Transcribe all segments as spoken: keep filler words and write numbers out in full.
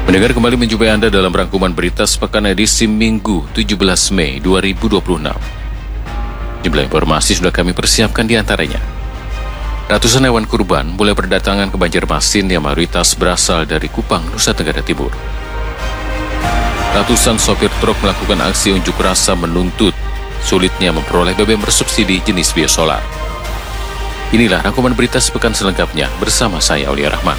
Mendengar kembali menjumpai Anda dalam rangkuman berita sepekan edisi Minggu tujuh belas Mei dua ribu dua puluh enam. Jumlah informasi sudah kami persiapkan di antaranya. Ratusan hewan kurban mulai berdatangan ke Banjarmasin yang mayoritas berasal dari Kupang, Nusa Tenggara Timur. Ratusan sopir truk melakukan aksi unjuk rasa menuntut sulitnya memperoleh B B M bersubsidi jenis biosolar. Inilah rangkuman berita sepekan selengkapnya bersama saya Aulia Rahman.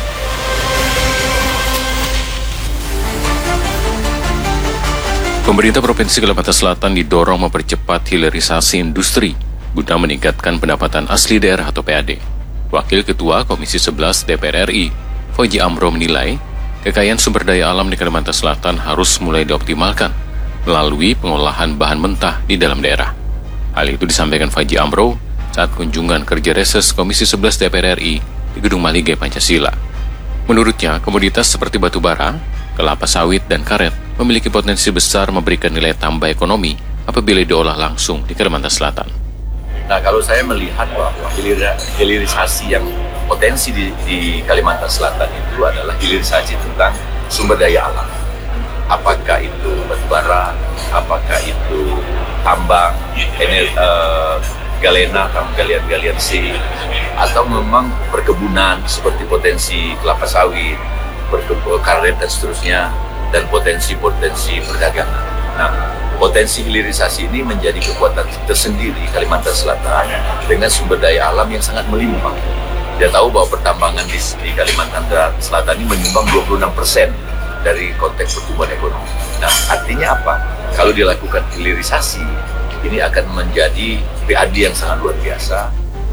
Pemerintah Provinsi Kalimantan Selatan didorong mempercepat hilirisasi industri guna meningkatkan pendapatan asli daerah atau P A D. Wakil Ketua Komisi sebelas D P R R I, Fadji Amro menilai, kekayaan sumber daya alam di Kalimantan Selatan harus mulai dioptimalkan melalui pengolahan bahan mentah di dalam daerah. Hal itu disampaikan Fadji Amro saat kunjungan kerja reses Komisi sebelas D P R R I di Gedung Maligay Pancasila. Menurutnya, komoditas seperti batu bara, kelapa sawit, dan karet memiliki potensi besar memberikan nilai tambah ekonomi apabila diolah langsung di Kalimantan Selatan. Nah, kalau saya melihat bahwa hilirisasi yang potensi di, di Kalimantan Selatan itu adalah hilirisasi tentang sumber daya alam. Apakah itu batu bara, apakah itu tambang, energi, uh, galena, galian-galian C, atau memang perkebunan seperti potensi kelapa sawit, berkebun karet dan seterusnya, dan potensi-potensi perdagangan. Nah, potensi hilirisasi ini menjadi kekuatan tersendiri Kalimantan Selatan dengan sumber daya alam yang sangat melimpah. Dia tahu bahwa pertambangan di, di Kalimantan Selatan ini menyumbang dua puluh enam persen dari konteks pertumbuhan ekonomi. Nah, artinya apa? Kalau dilakukan hilirisasi, ini akan menjadi P A D yang sangat luar biasa.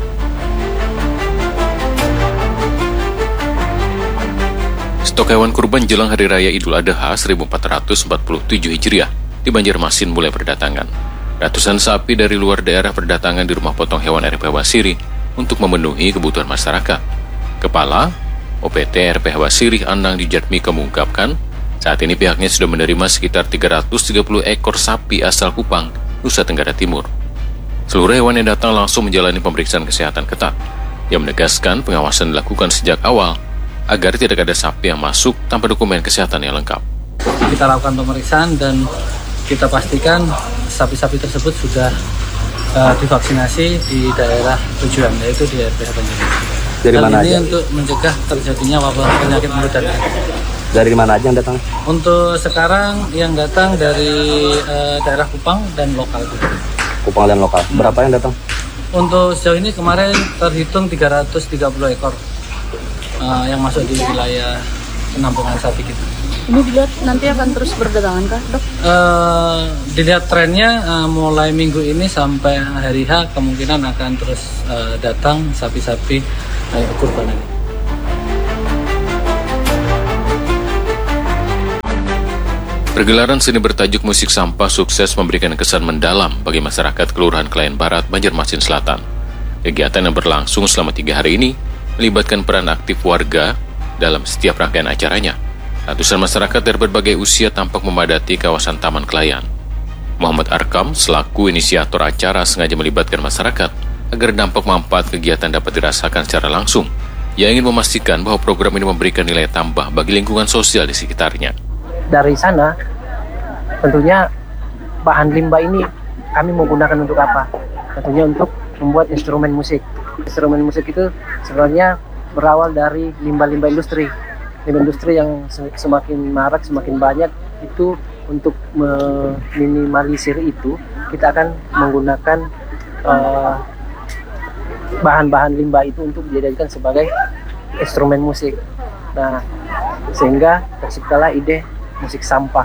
Stok hewan kurban jelang Hari Raya Idul Adha seribu empat ratus empat puluh tujuh Hijriah di Banjarmasin mulai berdatangan. Ratusan sapi dari luar daerah berdatangan di rumah potong hewan R P H Wasiri untuk memenuhi kebutuhan masyarakat. Kepala O P T R P H Wasiri Anang Dijatmika mengungkapkan, saat ini pihaknya sudah menerima sekitar tiga ratus tiga puluh ekor sapi asal Kupang, Nusa Tenggara Timur. Seluruh hewan yang datang langsung menjalani pemeriksaan kesehatan ketat. Yang menegaskan pengawasan dilakukan sejak awal agar tidak ada sapi yang masuk tanpa dokumen kesehatan yang lengkap. Kita lakukan pemeriksaan dan kita pastikan sapi-sapi tersebut sudah uh, divaksinasi di daerah tujuan, yaitu di R P H Banjarmasin. Dari mana ini aja? Untuk mencegah terjadinya wabah penyakit mulut dan kuku. Dari mana aja yang datang? Untuk sekarang yang datang dari uh, daerah Kupang dan lokal. Kupang dan lokal. Berapa yang datang? Untuk sejauh ini kemarin terhitung tiga ratus tiga puluh ekor. Uh, yang masuk di wilayah penampungan sapi kita. Ini dilihat nanti akan terus berdatangan kah, dok? Uh, dilihat trennya uh, mulai minggu ini sampai hari H kemungkinan akan terus uh, datang sapi-sapi uh, kurban ini. Pergelaran seni bertajuk Musik Sampah sukses memberikan kesan mendalam bagi masyarakat Kelurahan Kelayan Barat, Banjarmasin Selatan. Kegiatan yang berlangsung selama tiga hari ini melibatkan peran aktif warga dalam setiap rangkaian acaranya. Ratusan masyarakat dari berbagai usia tampak memadati kawasan Taman Kelayan. Muhammad Arkam selaku inisiator acara sengaja melibatkan masyarakat agar dampak manfaat kegiatan dapat dirasakan secara langsung. Ia ingin memastikan bahwa program ini memberikan nilai tambah bagi lingkungan sosial di sekitarnya. Dari sana, tentunya bahan limbah ini kami menggunakan untuk apa? Tentunya untuk membuat instrumen musik. Instrumen musik itu sebenarnya berawal dari limbah-limbah industri. Limbah industri yang semakin marak, semakin banyak, itu untuk meminimalisir itu, kita akan menggunakan uh, bahan-bahan limbah itu untuk dijadikan sebagai instrumen musik. Nah, sehingga terciptalah ide musik sampah.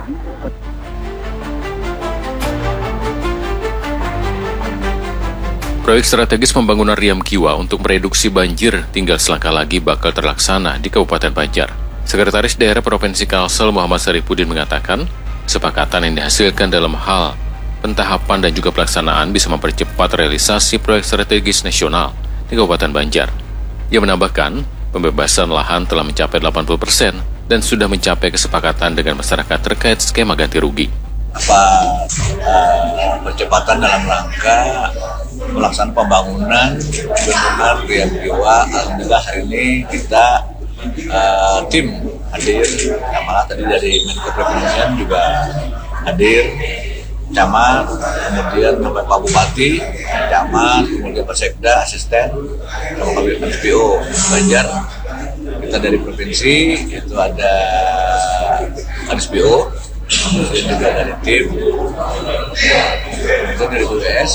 Proyek strategis pembangunan Riam Kiwa untuk mereduksi banjir tinggal selangkah lagi bakal terlaksana di Kabupaten Banjar. Sekretaris Daerah Provinsi Kalsel Muhammad Saripudin mengatakan, kesepakatan yang dihasilkan dalam hal pentahapan dan juga pelaksanaan bisa mempercepat realisasi proyek strategis nasional di Kabupaten Banjar. Ia menambahkan, pembebasan lahan telah mencapai delapan puluh persen dan sudah mencapai kesepakatan dengan masyarakat terkait skema ganti rugi. Apa uh, percepatan dalam rangka melaksanakan pembangunan bendungan Riam Kiwa. Alhamdulillah hari ini kita uh, tim hadir, nah, malah tadi dari Menko Perekonomian juga hadir, camat, kemudian Pak Bupati, camat, kemudian Persekda, asisten, sama Kabit S P O, Banjar. Kita dari provinsi itu ada S P O, kemudian juga dari tim, kemudian dari U S.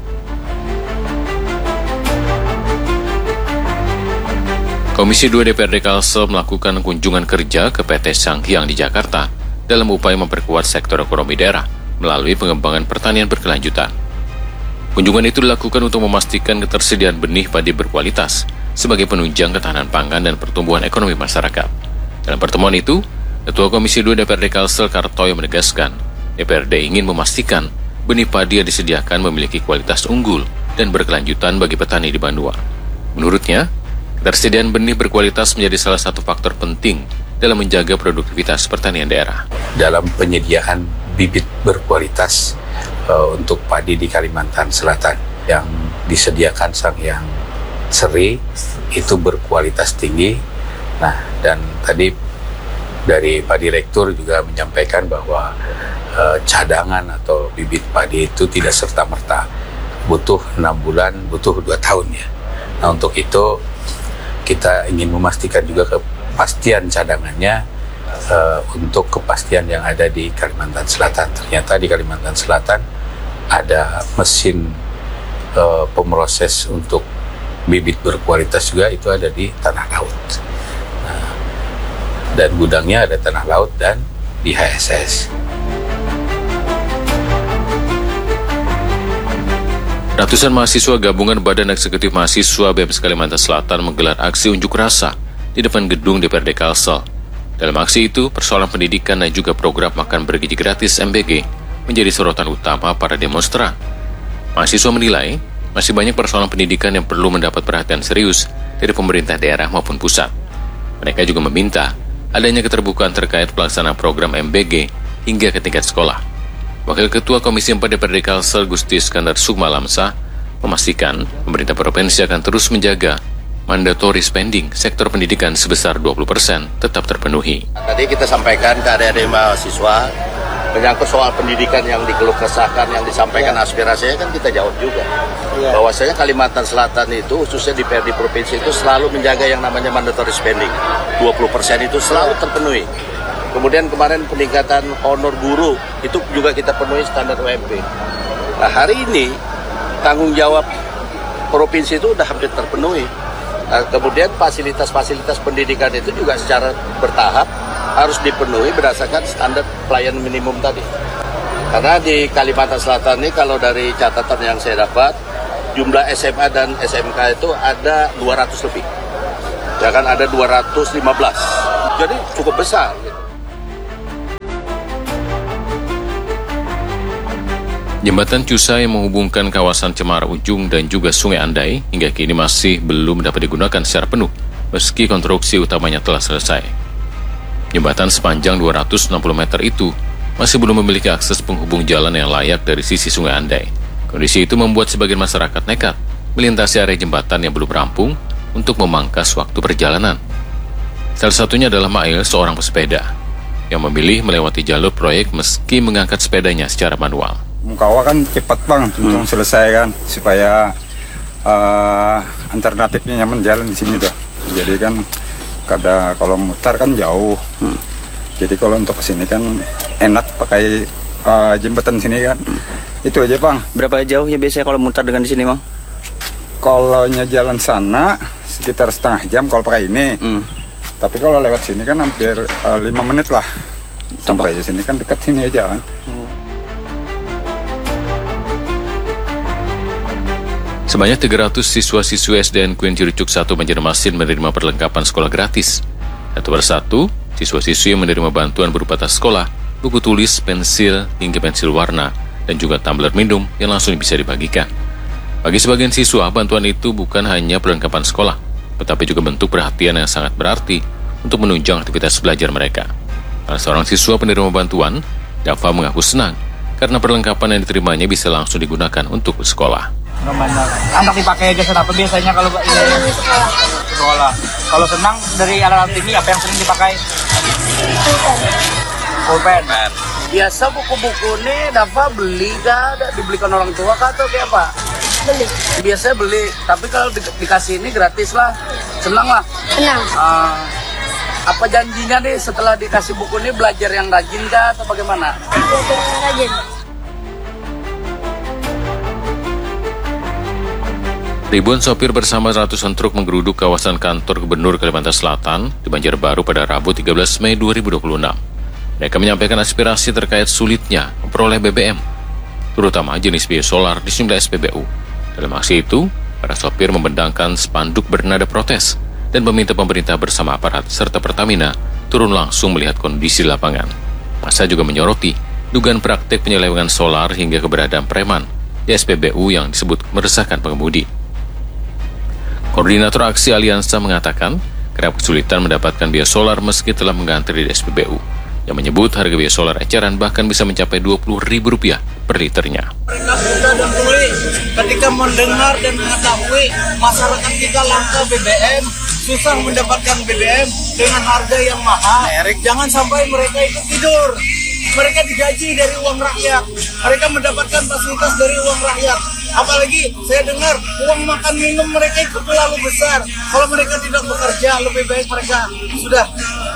Komisi dua D P R D Kalsel melakukan kunjungan kerja ke P T Sanghyang di Jakarta dalam upaya memperkuat sektor ekonomi daerah melalui pengembangan pertanian berkelanjutan. Kunjungan itu dilakukan untuk memastikan ketersediaan benih padi berkualitas sebagai penunjang ketahanan pangan dan pertumbuhan ekonomi masyarakat. Dalam pertemuan itu, Ketua Komisi dua D P R D Kalsel Kartoyo menegaskan, D P R D ingin memastikan benih padi yang disediakan memiliki kualitas unggul dan berkelanjutan bagi petani di Bandua. Menurutnya, ketersediaan benih berkualitas menjadi salah satu faktor penting dalam menjaga produktivitas pertanian daerah. Dalam penyediaan bibit berkualitas uh, untuk padi di Kalimantan Selatan yang disediakan Sanghyang Seri itu berkualitas tinggi. Nah, dan tadi dari Pak Direktur juga menyampaikan bahwa uh, cadangan atau bibit padi itu tidak serta-merta, butuh enam bulan, butuh dua tahun ya. Nah, untuk itu kita ingin memastikan juga kepastian cadangannya uh, untuk kepastian yang ada di Kalimantan Selatan. Ternyata di Kalimantan Selatan ada mesin uh, pemroses untuk bibit berkualitas juga, itu ada di Tanah Laut. Nah, dan gudangnya ada Tanah Laut dan di H S S. Ratusan mahasiswa gabungan Badan Eksekutif Mahasiswa B M S Kalimantan Selatan menggelar aksi unjuk rasa di depan gedung D P R D Kalsel. Dalam aksi itu, persoalan pendidikan dan juga program makan bergizi gratis M B G menjadi sorotan utama para demonstran. Mahasiswa menilai masih banyak persoalan pendidikan yang perlu mendapat perhatian serius dari pemerintah daerah maupun pusat. Mereka juga meminta adanya keterbukaan terkait pelaksanaan program M B G hingga ke tingkat sekolah. Wakil Ketua Komisi empat D P R D Kalsel Gusti Iskandar Sukma Lamsa memastikan pemerintah provinsi akan terus menjaga mandatory spending sektor pendidikan sebesar dua puluh persen tetap terpenuhi. Tadi kita sampaikan ke adik-adik mahasiswa menyangkut soal pendidikan yang dikeluh kesahkan, yang disampaikan ya. Aspirasinya kan kita jawab juga ya. Bahwasanya Kalimantan Selatan itu khususnya di P R D provinsi itu selalu menjaga yang namanya mandatory spending dua puluh persen itu selalu terpenuhi. Kemudian kemarin peningkatan honor guru itu juga kita penuhi standar U M P. Nah, hari ini tanggung jawab provinsi itu udah hampir terpenuhi. Nah, kemudian fasilitas-fasilitas pendidikan itu juga secara bertahap harus dipenuhi berdasarkan standar pelayanan minimum tadi. Karena di Kalimantan Selatan ini kalau dari catatan yang saya dapat, jumlah S M A dan S M K itu ada dua ratus lebih. Ya kan, ada dua ratus lima belas. Jadi cukup besar gitu. Jembatan Cusa yang menghubungkan kawasan Cemara Ujung dan juga Sungai Andai hingga kini masih belum dapat digunakan secara penuh, meski konstruksi utamanya telah selesai. Jembatan sepanjang dua ratus enam puluh meter itu masih belum memiliki akses penghubung jalan yang layak dari sisi Sungai Andai. Kondisi itu membuat sebagian masyarakat nekat melintasi area jembatan yang belum rampung untuk memangkas waktu perjalanan. Salah satunya adalah Mail, seorang pesepeda, yang memilih melewati jalur proyek meski mengangkat sepedanya secara manual. Mukawa kan cepat bang, langsung hmm. selesai kan, supaya uh, alternatifnya nyaman jalan di sini tuh. Jadi kan kada kalau mutar kan jauh, hmm. jadi kalau untuk kesini kan enak pakai uh, jembatan sini kan. Hmm. Itu aja bang. Berapa jauh ya biasanya kalau mutar dengan di sini bang? Kalau jalan sana sekitar setengah jam kalau pakai ini. Hmm. Tapi kalau lewat sini kan hampir uh, lima menit lah. Sampai di sini kan dekat sini aja kan. Hmm. Sebanyak tiga ratus siswa-siswi S D N Queen Ciricuk satu Banjarmasin menerima perlengkapan sekolah gratis. Satu persatu, siswa-siswi menerima bantuan berupa tas sekolah, buku tulis, pensil, hingga pensil warna, dan juga tumbler minum yang langsung bisa dibagikan. Bagi sebagian siswa, bantuan itu bukan hanya perlengkapan sekolah, tetapi juga bentuk perhatian yang sangat berarti untuk menunjang aktivitas belajar mereka. Salah seorang siswa penerima bantuan, Dava mengaku senang karena perlengkapan yang diterimanya bisa langsung digunakan untuk sekolah. Anak dipakai aja apa biasanya kalau ini sekolah. Kalau senang dari alat-alat ini apa yang sering dipakai? Pulpen. Biasa buku-buku ini Dava beli kah? Dibelikan orang tua kah atau kayak apa? Beli. Biasanya beli, tapi kalau di, dikasih ini gratis lah. Senang lah. Senang. Uh, apa janjinya nih setelah dikasih buku ini belajar yang rajin kah atau bagaimana? Belajar yang rajin. Ribuan sopir bersama ratusan truk menggeruduk kawasan kantor Gubernur Kalimantan Selatan di Banjarbaru pada Rabu tiga belas Mei dua ribu dua puluh enam. Mereka menyampaikan aspirasi terkait sulitnya memperoleh B B M, terutama jenis biosolar di sejumlah S P B U. Dalam aksi itu, para sopir membentangkan spanduk bernada protes dan meminta pemerintah bersama aparat serta Pertamina turun langsung melihat kondisi lapangan. Masa juga menyoroti dugaan praktek penyelewengan solar hingga keberadaan preman di S P B U yang disebut meresahkan pengemudi. Koordinator aksi Aliansa mengatakan kerap kesulitan mendapatkan biosolar meski telah mengantri di S P B U, yang menyebut harga biosolar eceran bahkan bisa mencapai dua puluh ribu rupiah per liternya. Mereka buta dan tuli ketika mendengar dan mengetahui masyarakat kita langka B B M, susah mendapatkan B B M dengan harga yang mahal. Jangan sampai mereka itu tidur. Mereka digaji dari uang rakyat. Mereka mendapatkan fasilitas dari uang rakyat. Apalagi saya dengar uang makan minum mereka itu terlalu besar. Kalau mereka tidak bekerja, lebih baik mereka sudah.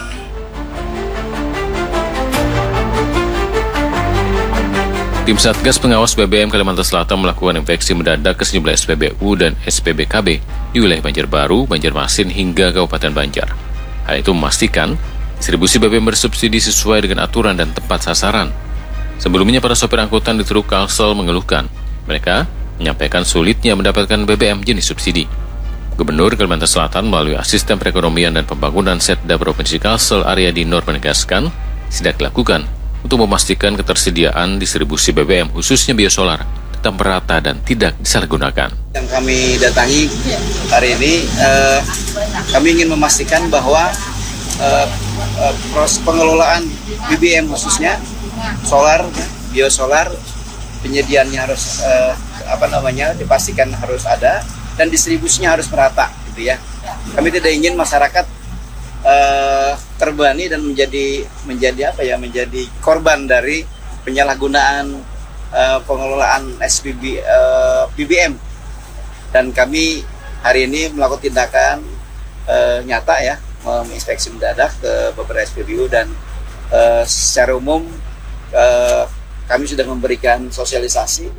Tim Satgas Pengawas B B M Kalimantan Selatan melakukan inspeksi mendadak ke sejumlah S P B U dan S P B K B di wilayah Banjarbaru, Banjarmasin hingga Kabupaten Banjar. Hal itu memastikan distribusi B B M bersubsidi sesuai dengan aturan dan tepat sasaran. Sebelumnya para sopir angkutan di truk Kalsel mengeluhkan mereka menyampaikan sulitnya mendapatkan B B M jenis subsidi. Gubernur Kalimantan Selatan melalui Asisten Perekonomian dan Pembangunan Setda Provinsi Kalsel Aryadi Nur menegaskan sidak dilakukan untuk memastikan ketersediaan distribusi B B M khususnya biosolar tetap merata dan tidak disalahgunakan. Yang kami datangi hari ini, eh, kami ingin memastikan bahwa eh, eh, proses pengelolaan B B M khususnya solar, biosolar, penyediaannya harus eh, apa namanya dipastikan harus ada dan distribusinya harus merata, gitu ya. Kami tidak ingin masyarakat uh, terbebani dan menjadi menjadi apa ya menjadi korban dari penyalahgunaan uh, pengelolaan S P B, uh, B B M. Dan kami hari ini melakukan tindakan uh, nyata ya, menginspeksi mendadak ke beberapa S P B U dan uh, secara umum uh, kami sudah memberikan sosialisasi.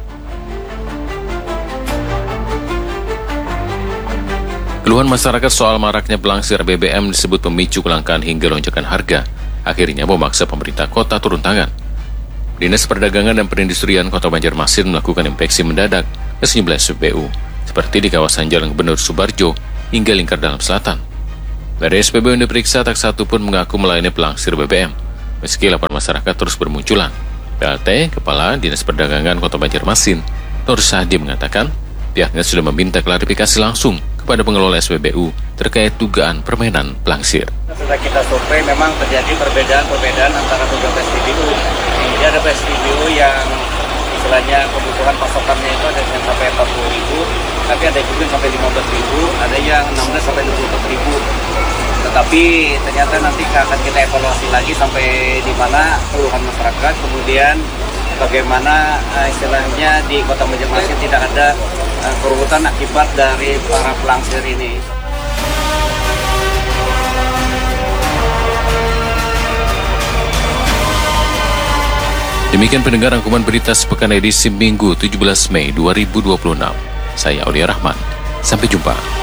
Keluhan masyarakat soal maraknya pelangsir B B M disebut pemicu kelangkaan hingga lonjakan harga, akhirnya memaksa pemerintah kota turun tangan. Dinas Perdagangan dan Perindustrian Kota Banjarmasin melakukan inspeksi mendadak ke sejumlah S P B U, seperti di kawasan Jalan Gubernur Subarjo hingga Lingkar Dalam Selatan. Dari S P B U yang diperiksa, tak satu pun mengaku melayani pelangsir B B M, meski laporan masyarakat terus bermunculan. P L T, Kepala Dinas Perdagangan Kota Banjarmasin, Nur Sahdi mengatakan, pihaknya sudah meminta klarifikasi langsung kepada pengelola S P B U terkait dugaan permainan pelangsir. Setelah kita survei memang terjadi perbedaan-perbedaan antara beberapa S P B U. Jadi ada S P B U yang istilahnya kebutuhan pasokannya itu ada yang sampai empat puluh ribu, tapi ada juga yang sampai lima belas ribu, ada yang enam belas sampai dua puluh empat ribu. Tetapi ternyata nanti akan kita evaluasi lagi sampai di mana keluhan masyarakat, kemudian bagaimana uh, istilahnya di Kota Banjarmasin tidak ada uh, kerugian akibat dari para pelangsir ini. Demikian pendengar rangkuman berita sepekan edisi Minggu tujuh belas Mei dua ribu dua puluh enam. Saya Aulia Rahman. Sampai jumpa.